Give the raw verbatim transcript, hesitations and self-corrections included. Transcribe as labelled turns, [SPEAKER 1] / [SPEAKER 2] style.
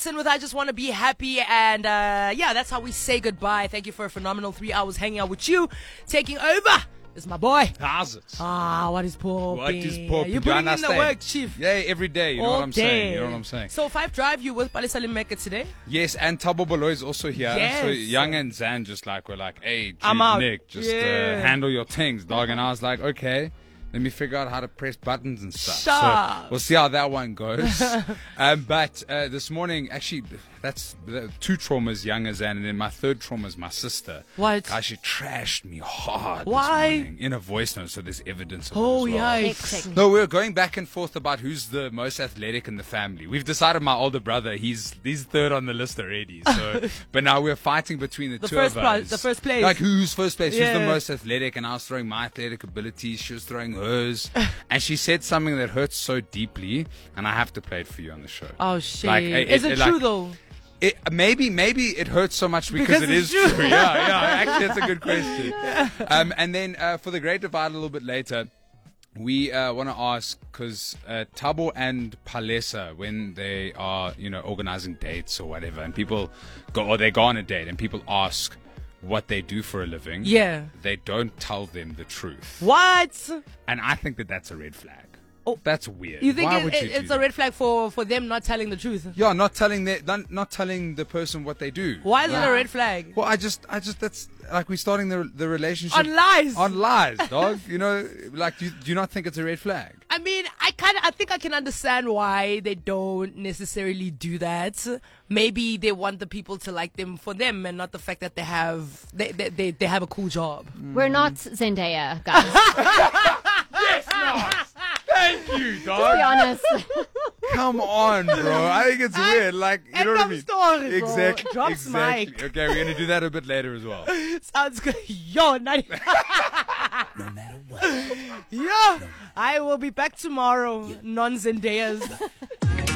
[SPEAKER 1] Elton with I Just Want to Be Happy. And uh, yeah, that's how we say goodbye. Thank you for a phenomenal three hours hanging out with you. Taking over is my boy.
[SPEAKER 2] How's it?
[SPEAKER 1] Ah, what is popping?
[SPEAKER 2] What is popping?
[SPEAKER 1] You're putting in the work, Chief.
[SPEAKER 2] Yeah, every day. You know
[SPEAKER 1] All
[SPEAKER 2] what I'm
[SPEAKER 1] day.
[SPEAKER 2] saying? You know what I'm saying?
[SPEAKER 1] So, Five Drive, you with Palesa Limeka today?
[SPEAKER 2] Yes, and Thabo Baloy is also here.
[SPEAKER 1] Yes.
[SPEAKER 2] So Young and Zan just like were like, hey, Chief
[SPEAKER 1] I'm out.
[SPEAKER 2] Nick, just
[SPEAKER 1] Yeah.
[SPEAKER 2] uh, handle your things, dog. And I was like, okay. Let me figure out how to press buttons and stuff.
[SPEAKER 1] Sharp.
[SPEAKER 2] So we'll see how that one goes. um, but uh, this morning, actually, that's uh, two traumas, Young as Zan, and then my third trauma is my sister.
[SPEAKER 1] What?
[SPEAKER 2] Guys, she trashed me hard
[SPEAKER 1] Why?
[SPEAKER 2] this morning in a voice note, so there's evidence of
[SPEAKER 1] Oh,
[SPEAKER 2] it as well.
[SPEAKER 1] yikes.
[SPEAKER 2] No, we're going back and forth about who's the most athletic in the family. We've decided my older brother, he's he's third on the list already. So, but now we're fighting between the,
[SPEAKER 1] The
[SPEAKER 2] two
[SPEAKER 1] first
[SPEAKER 2] of
[SPEAKER 1] prize-
[SPEAKER 2] us.
[SPEAKER 1] the first place.
[SPEAKER 2] Like who's first place? Who's
[SPEAKER 1] Yeah.
[SPEAKER 2] the most athletic? And I was throwing my athletic abilities. She was throwing hers. And she said something that hurts so deeply, and I have to play it for you on the show.
[SPEAKER 1] Oh, shit.
[SPEAKER 2] Like, it-
[SPEAKER 1] is it,
[SPEAKER 2] it-
[SPEAKER 1] true,
[SPEAKER 2] like-
[SPEAKER 1] though?
[SPEAKER 2] It, maybe maybe it hurts so much because,
[SPEAKER 1] Because
[SPEAKER 2] it
[SPEAKER 1] it's
[SPEAKER 2] is
[SPEAKER 1] true.
[SPEAKER 2] true. Yeah, yeah. Actually, that's a good question. Um, and then uh, for the Great Divide a little bit later, we uh, want to ask because uh, Thabo and Palesa, when they are you know organizing dates or whatever, and people go or they go on a date and people ask what they do for a living,
[SPEAKER 1] Yeah.
[SPEAKER 2] they don't tell them the truth,
[SPEAKER 1] What?
[SPEAKER 2] and I think that that's a red flag.
[SPEAKER 1] Oh.
[SPEAKER 2] That's weird.
[SPEAKER 1] You think
[SPEAKER 2] Why
[SPEAKER 1] it,
[SPEAKER 2] would
[SPEAKER 1] it-
[SPEAKER 2] you do
[SPEAKER 1] it's
[SPEAKER 2] that?
[SPEAKER 1] a red flag for, for them not telling the truth?
[SPEAKER 2] Yeah, not telling the, not, not telling the person what they do.
[SPEAKER 1] Why is it
[SPEAKER 2] Like-
[SPEAKER 1] a red flag?
[SPEAKER 2] Well, I just, I just, that's like we're starting the the relationship
[SPEAKER 1] On lies.
[SPEAKER 2] On lies, dog. You know, like, do you, do you not think it's a red flag?
[SPEAKER 1] I mean, I kind of, I think I can understand why they don't necessarily do that. Maybe they want the people to like them for them and not the fact that they have, they, they, they, they have a cool job.
[SPEAKER 3] We're not Zendaya, guys.
[SPEAKER 2] Yes, not. Thank you,
[SPEAKER 3] To be
[SPEAKER 2] dog.
[SPEAKER 3] honest.
[SPEAKER 2] Come on, bro. I think it's weird. Like, you
[SPEAKER 1] End
[SPEAKER 2] know what I
[SPEAKER 1] of
[SPEAKER 2] mean?
[SPEAKER 1] story, bro.
[SPEAKER 2] Exactly.
[SPEAKER 1] Drops
[SPEAKER 2] exactly.
[SPEAKER 1] mic.
[SPEAKER 2] Okay, we're gonna do that a bit later as well.
[SPEAKER 1] Sounds good. Yo, not
[SPEAKER 4] No matter what.
[SPEAKER 1] Yo, I will be back tomorrow. Non Zendayas.